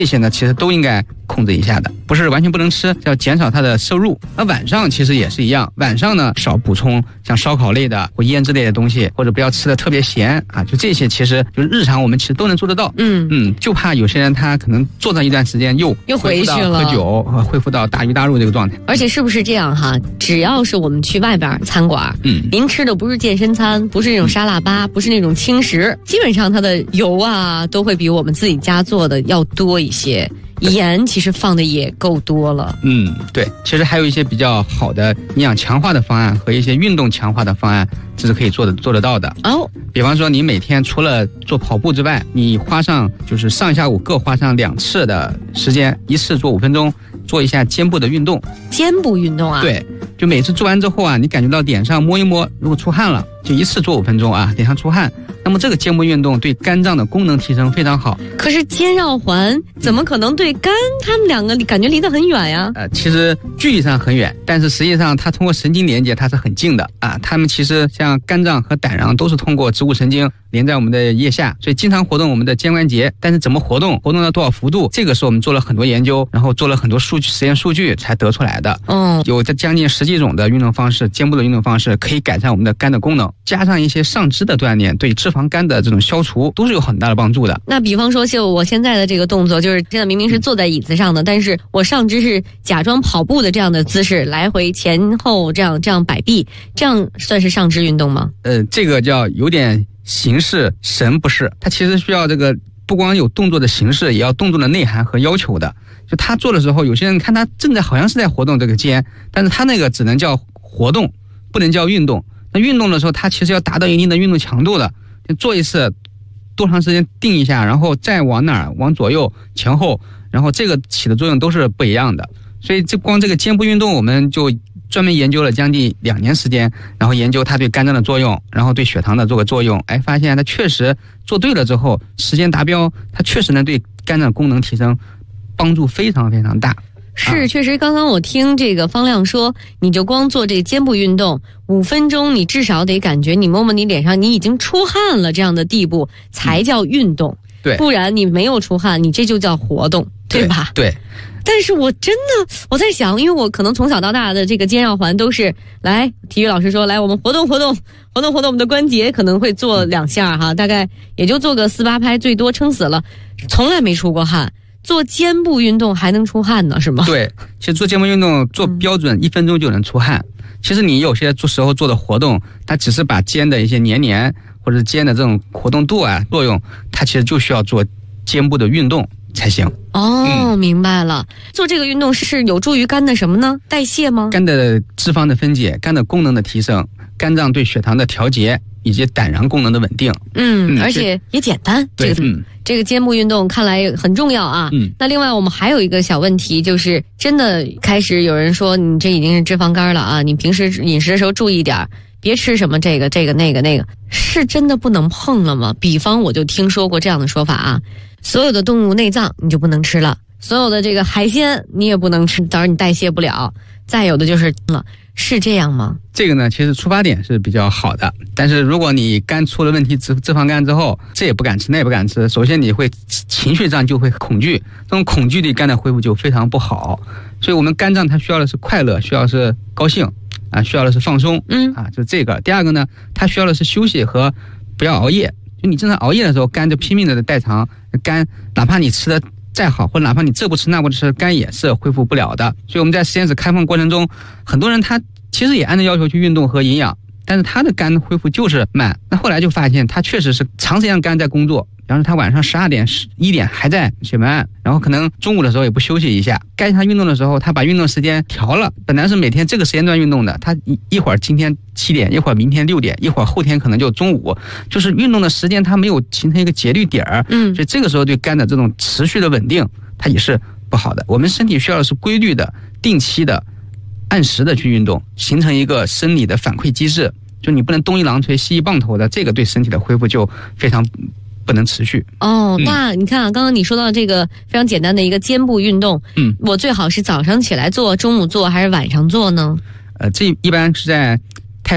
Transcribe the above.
这些呢其实都应该控制一下的，不是完全不能吃，要减少它的摄入。那晚上其实也是一样，晚上呢少补充像烧烤类的或腌制类的东西，或者不要吃的特别咸啊，就这些其实就是日常我们其实都能做得到。就怕有些人他可能做上一段时间又回去了， 喝酒，恢复到大鱼大肉这个状态。 而且是不是这样哈？只要是我们去外边餐馆，您吃的不是健身餐，不是那种沙拉吧，不是那种轻食，基本上它的油啊都会比我们自己家做的要多一些。盐其实放的也够多了。 对，其实还有一些比较好的营养强化的方案和一些运动强化的方案，这是可以做得到的。比方说你每天除了做跑步之外，你花上就是上下午各花上2次的时间，一次做5分钟，做一下肩部的运动。 肩部运动啊？ 对，就每次做完之后啊，你感觉到脸上摸一摸，如果出汗了，就一次做5分钟啊，脸上出汗。那么这个肩部运动对肝脏的功能提升非常好。 可是肩绕环怎么可能对肝？他们两个感觉离得很远呀。 其实距离上很远，但是实际上它通过神经连接它是很近的啊。它们其实像肝脏和胆囊都是通过植物神经连在我们的腋下，所以经常活动我们的肩关节。但是怎么活动到多少幅度，这个是我们做了很多研究，然后做了很多实验数据才得出来的。有将近10几种的运动方式，肩部的运动方式可以改善我们的肝的功能，加上一些上肢的锻炼，对脂肪肝的这种消除都是有很大的帮助的。 那比方说就我现在的这个动作，就是现在明明是坐在椅子上的，但是我上肢是假装跑步的这样的姿势，来回前后这样摆臂，这样算是上肢运动吗？ 这个叫有点形式神不是，它其实需要这个不光有动作的形式，也要动作的内涵和要求的。就他做的时候，有些人看他正在好像是在活动这个肩，但是他那个只能叫活动，不能叫运动。那运动的时候，他其实要达到一定的运动强度的，做一次多长时间定一下，然后再往哪儿，往左右前后，然后这个起的作用都是不一样的。所以光这个肩部运动，我们就专门研究了将近2年时间，然后研究它对肝脏的作用，然后对血糖的这个作用，发现它确实做对了之后，时间达标，它确实能对肝脏功能提升帮助非常非常大。 是，确实刚刚我听这个方亮说，你就光做这个肩部运动5分钟，你至少得感觉你摸摸你脸上你已经出汗了这样的地步才叫运动。 对， 不然你没有出汗，你这就叫活动，对吧？ 对。 但是我真的我在想，因为我可能从小到大的这个肩绕环都是来体育老师说来我们活动我们的关节，可能会做2下哈，大概也就做个4、8拍，最多撑死了，从来没出过汗。做肩部运动还能出汗呢，是吗？ 对，其实做肩部运动做标准1分钟就能出汗。其实你有些时候做的活动，它只是把肩的一些黏或者肩的这种活动度啊作用，它其实就需要做肩部的运动才行。 明白了。做这个运动是有助于肝的什么呢？代谢吗？ 肝的脂肪的分解，肝的功能的提升，肝脏对血糖的调节，以及胆囊功能的稳定。 而且也简单。这个肩部运动看来很重要啊。那另外我们还有一个小问题，就是真的开始有人说你这已经是脂肪肝了啊，你平时饮食的时候注意点，别吃什么这个那个，是真的不能碰了吗？比方我就听说过这样的说法啊，所有的动物内脏你就不能吃了，所有的这个海鲜你也不能吃，到时候你代谢不了。再有的就是了，是这样吗？ 这个呢，其实出发点是比较好的，但是如果你肝出了问题，脂肪肝之后，这也不敢吃，那也不敢吃，首先你会情绪上就会恐惧，这种恐惧对肝的恢复就非常不好。所以我们肝脏它需要的是快乐，需要的是高兴啊，需要的是放松，就这个。第二个呢，它需要的是休息和不要熬夜。就你正常熬夜的时候，肝就拼命的代偿，肝哪怕你吃的再好，或者哪怕你这不吃那不吃，肝也是恢复不了的。所以我们在实验室开放过程中，很多人他其实也按照要求去运动和营养，但是他的肝恢复就是慢。那后来就发现他确实是长时间肝在工作，然后他晚上12点1点还在写文案，然后可能中午的时候也不休息一下，该他运动的时候他把运动时间调了，本来是每天这个时间段运动的，他一会儿今天7点，一会儿明天6点，一会儿后天可能就中午，就是运动的时间他没有形成一个节律点儿，所以这个时候对肝的这种持续的稳定它也是不好的。我们身体需要的是规律的、定期的、按时的去运动，形成一个生理的反馈机制，就你不能东一榔锤西一棒头的，这个对身体的恢复就非常不能持续。 那你看啊，刚刚你说到这个非常简单的一个肩部运动，我最好是早上起来做，中午做还是晚上做呢？ 这一般是在